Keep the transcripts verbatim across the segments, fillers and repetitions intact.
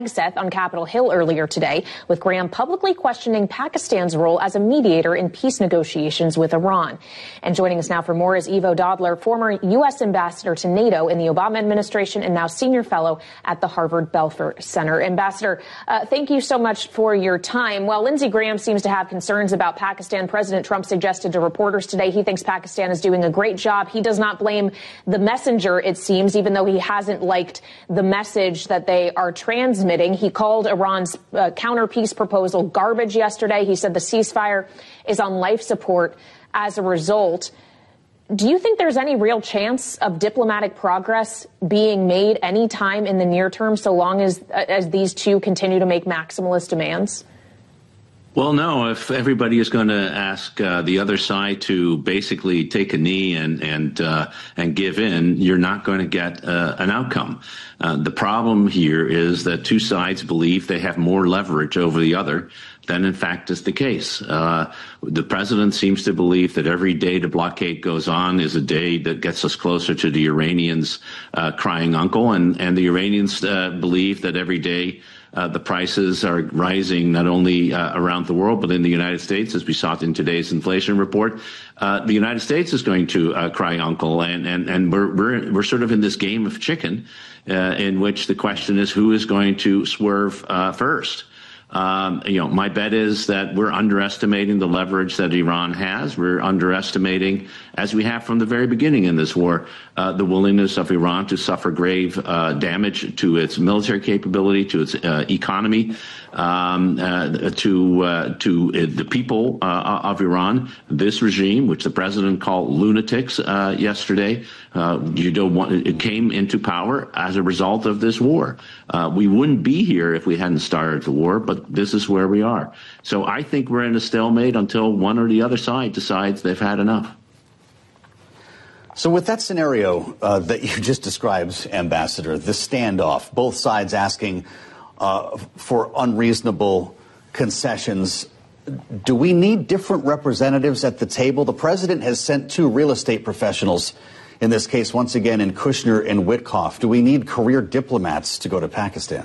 Seth on Capitol Hill earlier today, with Graham publicly questioning Pakistan's role as a mediator in peace negotiations with Iran. And joining us now for more is Ivo Dodler, former U S ambassador to NATO in the Obama administration and now senior fellow at the Harvard Belfer Center. Ambassador, uh, thank you so much for your time. While Lindsey Graham seems to have concerns about Pakistan, President Trump suggested to reporters today he thinks Pakistan is doing a great job. He does not blame the messenger, it seems, even though he hasn't liked the message that they are transmitting. He called Iran's uh, counter peace proposal garbage yesterday. He said the ceasefire is on life support as a result. Do you think there's any real chance of diplomatic progress being made any time in the near term, so long as uh, as these two continue to make maximalist demands? Well, no, if everybody is going to ask uh, the other side to basically take a knee and and uh, and give in, you're not going to get uh, an outcome. Uh, the problem here is that two sides believe they have more leverage over the other than in fact is the case. Uh, the president seems to believe that every day the blockade goes on is a day that gets us closer to the Iranians uh, crying uncle, and, and the Iranians uh, believe that every day Uh, the prices are rising not only uh, around the world, but in the United States, as we saw in today's inflation report. Uh, the United States is going to uh, cry uncle, and, and, and we're, we're, we're sort of in this game of chicken uh, in which the question is who is going to swerve uh, first. Um, you know, my bet is that we're underestimating the leverage that Iran has. We're underestimating, as we have from the very beginning in this war, uh, the willingness of Iran to suffer grave uh, damage to its military capability, to its uh, economy, um, uh, to uh, to uh, the people uh, of Iran. This regime, which the president called lunatics uh, yesterday, uh, you don't want, it came into power as a result of this war. Uh, we wouldn't be here if we hadn't started the war, but this is where we are. So I think we're in a stalemate until one or the other side decides they've had enough. So with that scenario uh, that you just described, Ambassador, the standoff, both sides asking uh, for unreasonable concessions, do we need different representatives at the table? The president has sent two real estate professionals, in this case, once again, in Kushner and Witkoff. Do we need career diplomats to go to Pakistan?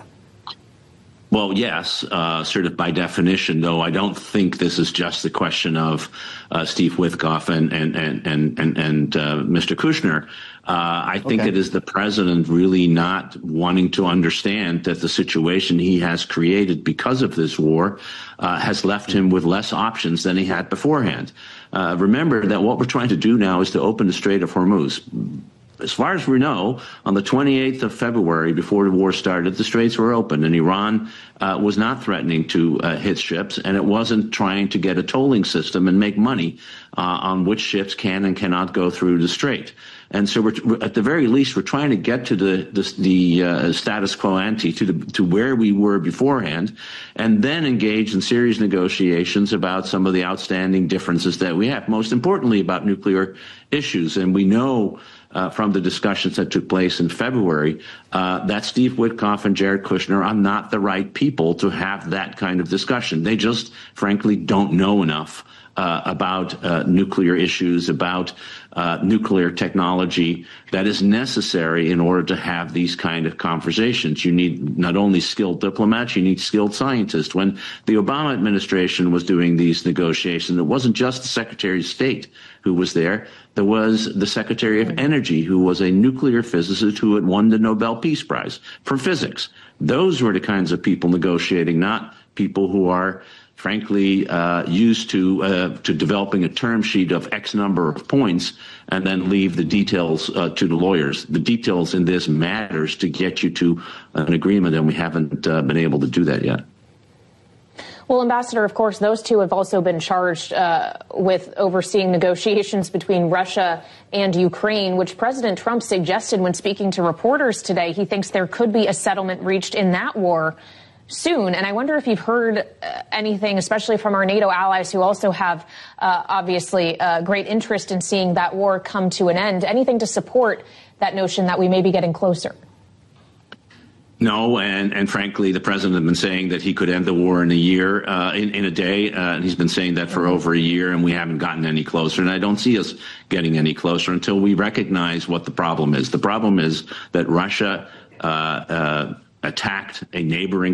Well, yes, uh, sort of by definition, though I don't think this is just the question of uh, Steve Witkoff and and and and and, and uh, Mister Kushner. Uh, I think okay. it is the president really not wanting to understand that the situation he has created because of this war uh, has left him with less options than he had beforehand. Uh, remember that what we're trying to do now is to open the Strait of Hormuz. As far as we know, on the twenty-eighth of February, before the war started, the straits were open, and Iran uh, was not threatening to uh, hit ships, and it wasn't trying to get a tolling system and make money uh, on which ships can and cannot go through the strait. And so, we're, at the very least, we're trying to get to the the, the uh, status quo ante, to the, to where we were beforehand, and then engage in serious negotiations about some of the outstanding differences that we have. Most importantly, about nuclear issues, and we know Uh, from the discussions that took place in February, uh, that Steve Witkoff and Jared Kushner are not the right people to have that kind of discussion. They just, frankly, don't know enough uh, about uh, nuclear issues, about uh, nuclear technology that is necessary in order to have these kind of conversations. You need not only skilled diplomats, you need skilled scientists. When the Obama administration was doing these negotiations, it wasn't just the Secretary of State who was there. There was the Secretary of Energy, who was a nuclear physicist who had won the Nobel Peace Prize for physics. Those were the kinds of people negotiating, not people who are, frankly, uh, used to uh, to developing a term sheet of X number of points and then leave the details uh, to the lawyers. The details in this matters to get you to an agreement, and we haven't uh, been able to do that yet. Well, Ambassador, of course, those two have also been charged uh, with overseeing negotiations between Russia and Ukraine, which President Trump suggested when speaking to reporters today. He thinks there could be a settlement reached in that war soon. And I wonder if you've heard uh, anything, especially from our NATO allies who also have uh, obviously uh, great interest in seeing that war come to an end, anything to support that notion that we may be getting closer. No, and, and frankly, the president has been saying that he could end the war in a year, uh, in, in a day. Uh, and he's been saying that for over a year, and we haven't gotten any closer. And I don't see us getting any closer until we recognize what the problem is. The problem is that Russia uh, uh, attacked a neighboring